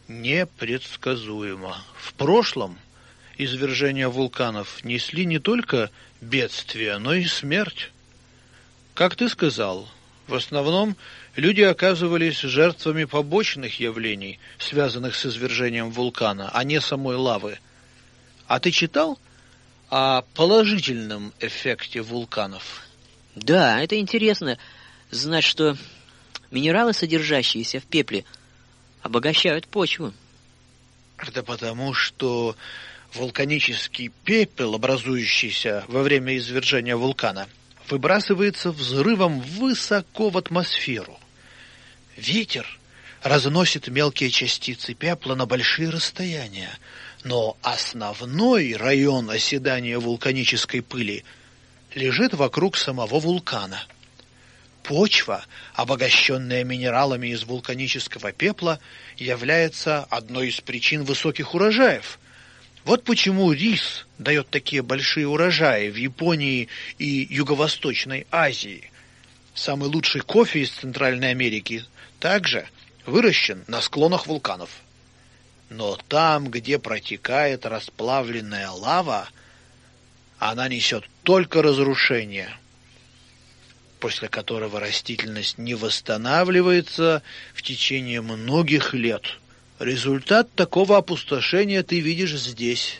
непредсказуемо. В прошлом извержения вулканов несли не только бедствия, но и смерть. Как ты сказал, в основном люди оказывались жертвами побочных явлений, связанных с извержением вулкана, а не самой лавы. А ты читал о положительном эффекте вулканов? Да, это интересно знать, что минералы, содержащиеся в пепле, обогащают почву. Это потому, что вулканический пепел, образующийся во время извержения вулкана, выбрасывается взрывом высоко в атмосферу. Ветер разносит мелкие частицы пепла на большие расстояния, но основной район оседания вулканической пыли лежит вокруг самого вулкана. Почва, обогащенная минералами из вулканического пепла, является одной из причин высоких урожаев. Вот почему рис дает такие большие урожаи в Японии и Юго-Восточной Азии. Самый лучший кофе из Центральной Америки также выращен на склонах вулканов. Но там, где протекает расплавленная лава, она несет только разрушение, после которого растительность не восстанавливается в течение многих лет. Результат такого опустошения ты видишь здесь.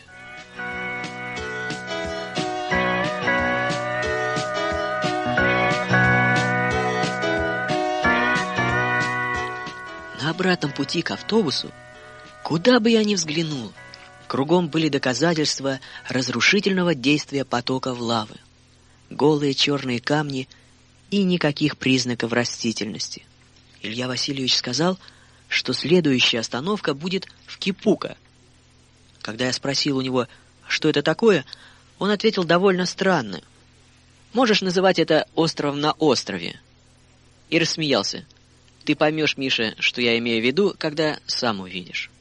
На обратном пути к автобусу, куда бы я ни взглянул, кругом были доказательства разрушительного действия потоков лавы. Голые черные камни и никаких признаков растительности. Илья Васильевич сказал, что следующая остановка будет в Кипука. Когда я спросил у него, что это такое, он ответил довольно странно. «Можешь называть это островом на острове». И рассмеялся. «Ты поймешь, Миша, что я имею в виду, когда сам увидишь».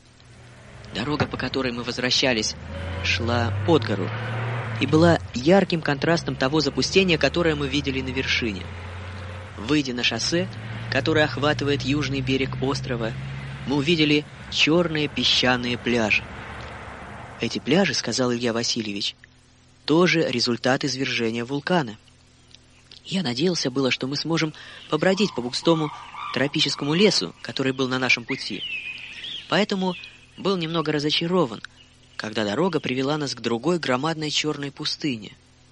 Дорога, по которой мы возвращались, шла под гору и была ярким контрастом того запустения, которое мы видели на вершине. Выйдя на шоссе, которое охватывает южный берег острова, мы увидели черные песчаные пляжи. Эти пляжи, сказал Илья Васильевич, тоже результат извержения вулкана. Я надеялся было, что мы сможем побродить по густому тропическому лесу, который был на нашем пути. Поэтому был немного разочарован, когда дорога привела нас к другой громадной черной пустыне,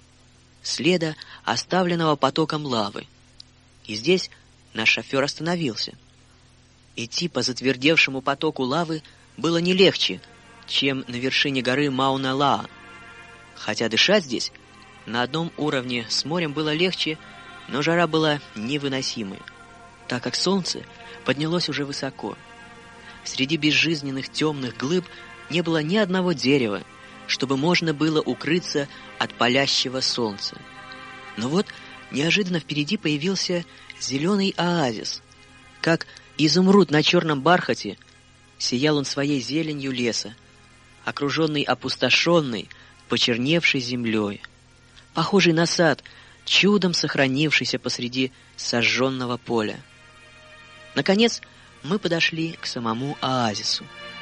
следа, оставленного потоком лавы. И здесь наш шофер остановился. Идти по затвердевшему потоку лавы было не легче, чем на вершине горы Мауна-Лаа. Хотя дышать здесь на одном уровне с морем было легче, но жара была невыносимой, так как солнце поднялось уже высоко. Среди безжизненных темных глыб не было ни одного дерева, чтобы можно было укрыться от палящего солнца. Но вот неожиданно впереди появился зеленый оазис. Как изумруд на черном бархате, сиял он своей зеленью леса, окруженный опустошенной, почерневшей землей, похожий на сад, чудом сохранившийся посреди сожженного поля. Наконец, мы подошли к самому оазису.